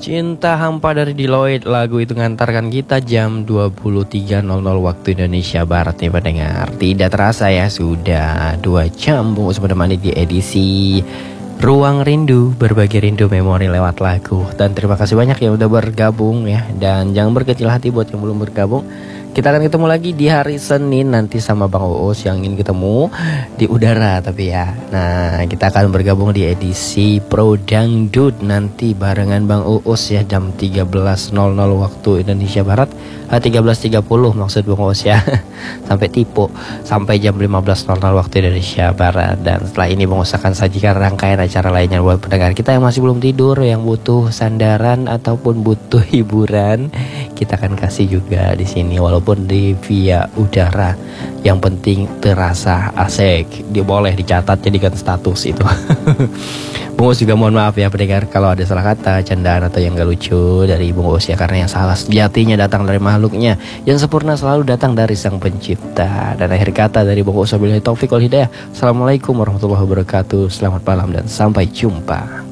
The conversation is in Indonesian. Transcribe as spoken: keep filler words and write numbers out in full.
Cinta Hampa dari Deloitte. Lagu itu ngantarkan kita jam dua puluh tiga nol nol waktu Indonesia Barat nih pendengar. Tidak terasa ya, sudah dua jam bungkus menemani di edisi Ruang Rindu, berbagi rindu memori lewat lagu. Dan terima kasih banyak yang udah bergabung ya. Dan jangan berkecil hati buat yang belum bergabung. Kita akan ketemu lagi di hari Senin nanti sama Bang Uus yang ingin ketemu di udara tapi ya. Nah, kita akan bergabung di edisi Pro Dangdut nanti barengan Bang Uus ya jam tiga belas nol nol waktu Indonesia Barat. Ah, tiga belas tiga puluh maksud Bang Uus ya. Sampai tipu sampai jam lima belas nol nol waktu Indonesia Barat. Dan setelah ini Bang Uus akan sajikan rangkaian acara lainnya buat pendengar kita yang masih belum tidur, yang butuh sandaran ataupun butuh hiburan. Kita akan kasih juga di sini walaupun di via udara. Yang penting terasa asik. Dia boleh dicatat jadikan status itu. Bung Uus juga mohon maaf ya pendengar kalau ada salah kata, candaan atau yang gak lucu dari Bung Uus ya, karena yang salah sejatinya datang dari makhluknya, yang sempurna selalu datang dari Sang Pencipta. Dan akhir kata dari Bung Uus wabillahi taufiq wal hidayah. Assalamualaikum warahmatullahi wabarakatuh. Selamat malam dan sampai jumpa.